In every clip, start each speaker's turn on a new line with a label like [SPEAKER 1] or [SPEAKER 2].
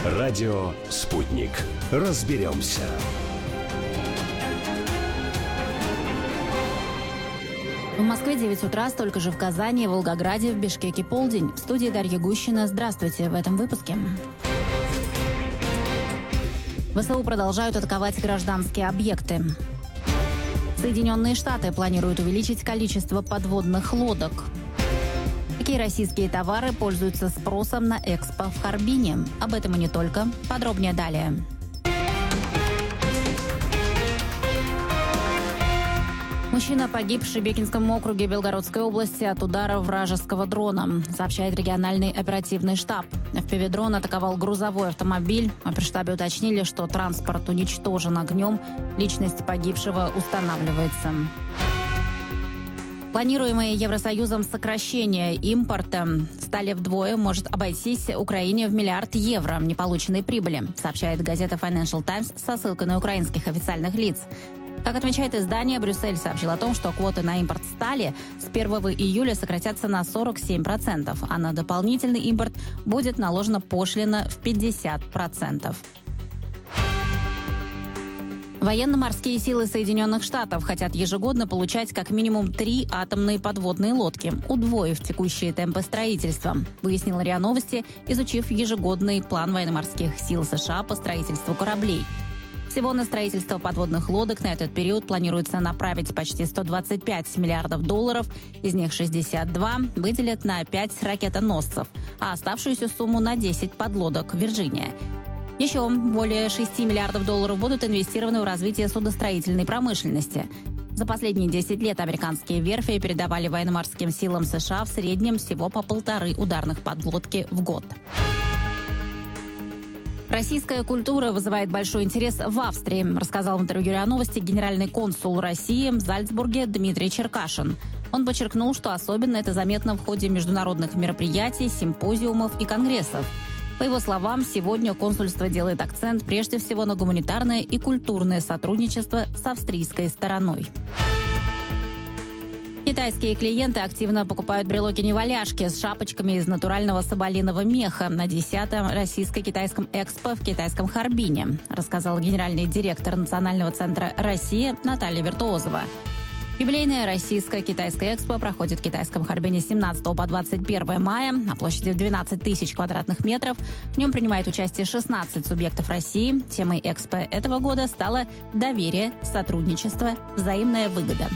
[SPEAKER 1] Радио «Спутник». Разберемся.
[SPEAKER 2] В Москве 9 утра, столько же в Казани, Волгограде, в Бишкеке полдень. В студии Дарья Гущина. Здравствуйте в этом выпуске. ВСУ продолжают атаковать гражданские объекты. Соединенные Штаты планируют увеличить количество подводных лодок. Какие российские товары пользуются спросом на Экспо в Харбине? Об этом и не только. Подробнее далее. Мужчина погиб в Шебекинском округе Белгородской области от удара вражеского дрона, сообщает региональный оперативный штаб. FPV-дрон атаковал грузовой автомобиль. В оперштабе уточнили, что транспорт уничтожен огнем. Личность погибшего устанавливается. Планируемое Евросоюзом сокращение импорта стали вдвое может обойтись Украине в $1 миллиард неполученной прибыли, сообщает газета Financial Times со ссылкой на украинских официальных лиц. Как отмечает издание, Брюссель сообщил о том, что квоты на импорт стали с 1 июля сократятся на 47%, а на дополнительный импорт будет наложена пошлина в 50%. Военно-морские силы Соединенных Штатов хотят ежегодно получать как минимум 3 атомные подводные лодки, удвоив текущие темпы строительства, выяснила РИА Новости, изучив ежегодный план военно-морских сил США по строительству кораблей. Всего на строительство подводных лодок на этот период планируется направить почти $125 миллиардов, из них 62 выделят на 5 ракетоносцев, а оставшуюся сумму на 10 подлодок «Вирджиния». Еще более $6 миллиардов будут инвестированы в развитие судостроительной промышленности. За последние 10 лет американские верфи передавали военно-морским силам США в среднем всего по 1,5 ударных подлодки в год. Российская культура вызывает большой интерес в Австрии, рассказал в интервью РИА Новости генеральный консул России в Зальцбурге Дмитрий Черкашин. Он подчеркнул, что особенно это заметно в ходе международных мероприятий, симпозиумов и конгрессов. По его словам, сегодня консульство делает акцент прежде всего на гуманитарное и культурное сотрудничество с австрийской стороной. Китайские клиенты активно покупают брелоки-неваляшки с шапочками из натурального соболиного меха на 10-м российско-китайском экспо в китайском Харбине, рассказал генеральный директор Национального центра «Россия» Наталья Виртуозова. Юбилейная российско-китайская экспо проходит в китайском Харбине с 17 по 21 мая на площади в 12 тысяч квадратных метров. В нем принимает участие 16 субъектов России. Темой экспо этого года стало «Доверие, сотрудничество, взаимная выгода».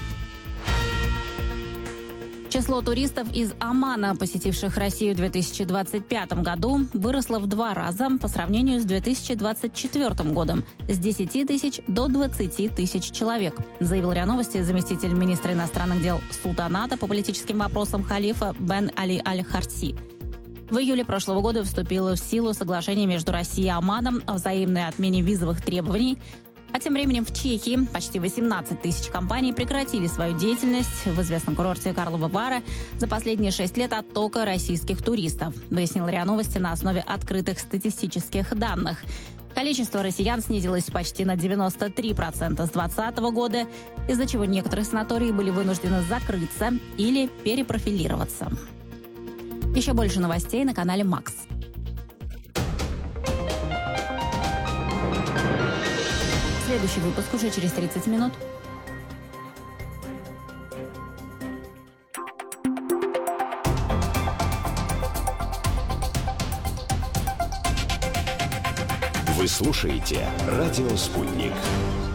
[SPEAKER 2] Число туристов из Омана, посетивших Россию в 2025 году, выросло в 2 раза по сравнению с 2024 годом – с 10 тысяч до 20 тысяч человек, заявил РИА Новости заместитель министра иностранных дел Султаната по политическим вопросам халифа Бен Али Аль-Харси. В июле прошлого года вступило в силу соглашение между Россией и Оманом о взаимной отмене визовых требований. А тем временем в Чехии почти 18 тысяч компаний прекратили свою деятельность в известном курорте Карловы Вары за последние 6 лет оттока российских туристов, выяснил РИА Новости на основе открытых статистических данных. Количество россиян снизилось почти на 93% с 2020 года, из-за чего некоторые санатории были вынуждены закрыться или перепрофилироваться. Еще больше новостей на канале Макс. Следующий выпуск уже через 30 минут.
[SPEAKER 1] Вы слушаете «Радио Спутник».